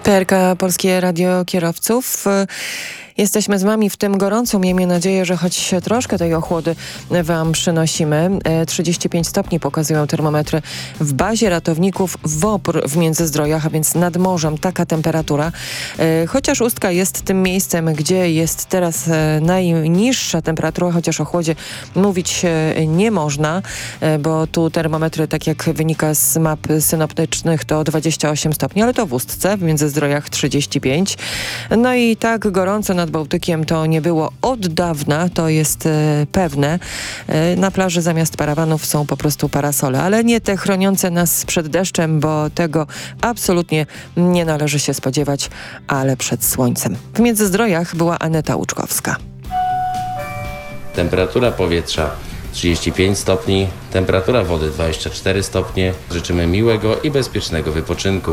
PRK Polskie Radio Kierowców. Jesteśmy z wami w tym gorącu. Miejmy nadzieję, że choć troszkę tej ochłody wam przynosimy. 35 stopni pokazują termometry w bazie ratowników WOPR w Międzyzdrojach, a więc nad morzem. Taka temperatura. Chociaż Ustka jest tym miejscem, gdzie jest teraz najniższa temperatura, chociaż o chłodzie mówić nie można, bo tu termometry, tak jak wynika z map synoptycznych, to 28 stopni, ale to w Ustce, w Międzyzdrojach 35. No i tak gorąco nad Bałtykiem to nie było od dawna, to jest pewne. Na plaży zamiast parawanów są po prostu parasole, ale nie te chroniące nas przed deszczem, bo tego absolutnie nie należy się spodziewać, ale przed słońcem. W Międzyzdrojach była Aneta Łuczkowska. Temperatura powietrza 35 stopni, temperatura wody 24 stopnie. Życzymy miłego i bezpiecznego wypoczynku.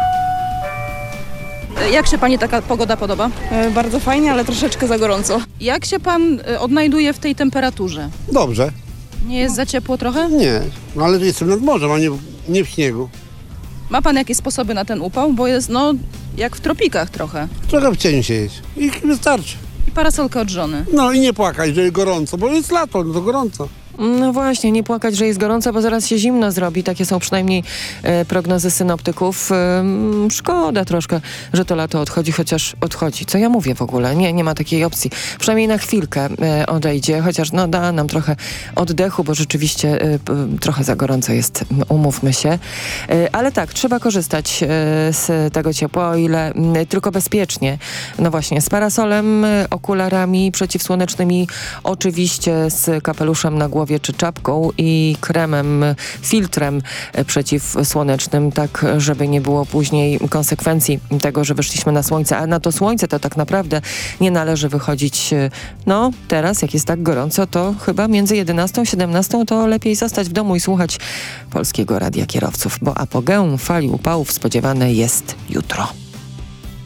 Jak się pani taka pogoda podoba? Bardzo fajnie, ale troszeczkę za gorąco. Jak się pan odnajduje w tej temperaturze? Dobrze. Nie jest za ciepło trochę? Nie, no ale jestem nad morzem, a nie w śniegu. Ma pan jakieś sposoby na ten upał? Bo jest jak w tropikach trochę. Trochę w cieniu siedzieć i wystarczy. I parasolkę od żony. No i nie płakać, że jest gorąco, bo jest lato, no to gorąco. No właśnie, nie płakać, że jest gorąco, bo zaraz się zimno zrobi. Takie są przynajmniej prognozy synoptyków. Szkoda troszkę, że to lato odchodzi, chociaż odchodzi. Co ja mówię w ogóle? Nie ma takiej opcji. Przynajmniej na chwilkę odejdzie, chociaż da nam trochę oddechu, bo rzeczywiście trochę za gorąco jest, umówmy się. Ale tak, trzeba korzystać z tego ciepła, o ile tylko bezpiecznie. No właśnie, z parasolem, okularami przeciwsłonecznymi, oczywiście z kapeluszem na głowie czy czapką i kremem, filtrem przeciwsłonecznym, tak żeby nie było później konsekwencji tego, że wyszliśmy na słońce. A na to słońce to tak naprawdę nie należy wychodzić. No teraz, jak jest tak gorąco, to chyba między 11 a 17 to lepiej zostać w domu i słuchać Polskiego Radia Kierowców, bo apogeum fali upałów spodziewane jest jutro.